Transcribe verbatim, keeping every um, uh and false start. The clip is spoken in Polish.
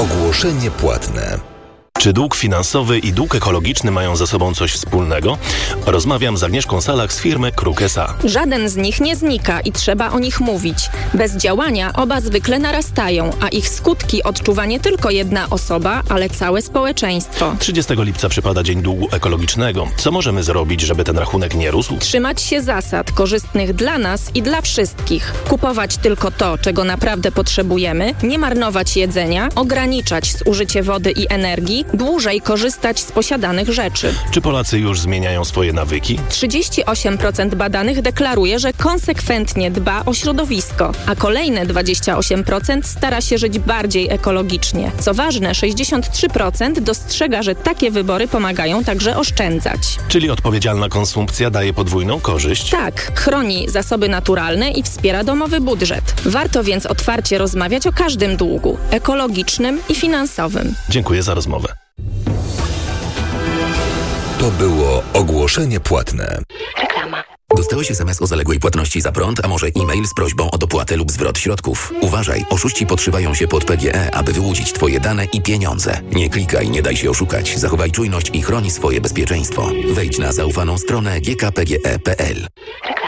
Ogłoszenie płatne. Czy dług finansowy i dług ekologiczny mają ze sobą coś wspólnego? Rozmawiam z Agnieszką Salach z firmy Kruk S A. Żaden z nich nie znika i trzeba o nich mówić. Bez działania oba zwykle narastają, a ich skutki odczuwa nie tylko jedna osoba, ale całe społeczeństwo. trzydziestego lipca przypada Dzień Długu Ekologicznego. Co możemy zrobić, żeby ten rachunek nie rósł? Trzymać się zasad korzystnych dla nas i dla wszystkich. Kupować tylko to, czego naprawdę potrzebujemy, nie marnować jedzenia, ograniczać zużycie wody i energii, dłużej korzystać z posiadanych rzeczy. Czy Polacy już zmieniają swoje nawyki? trzydzieści osiem procent badanych deklaruje, że konsekwentnie dba o środowisko, a kolejne dwadzieścia osiem procent stara się żyć bardziej ekologicznie. Co ważne, sześćdziesiąt trzy procent dostrzega, że takie wybory pomagają także oszczędzać. Czyli odpowiedzialna konsumpcja daje podwójną korzyść? Tak, chroni zasoby naturalne i wspiera domowy budżet. Warto więc otwarcie rozmawiać o każdym długu, ekologicznym i finansowym. Dziękuję za rozmowę. To było ogłoszenie płatne. Reklama. Dostałeś es em es o zaległej płatności za prąd, a może e-mail z prośbą o dopłatę lub zwrot środków? Uważaj, oszuści podszywają się pod P G E, aby wyłudzić Twoje dane i pieniądze. Nie klikaj, nie daj się oszukać. Zachowaj czujność i chroni swoje bezpieczeństwo. Wejdź na zaufaną stronę g k p g e kropka p l.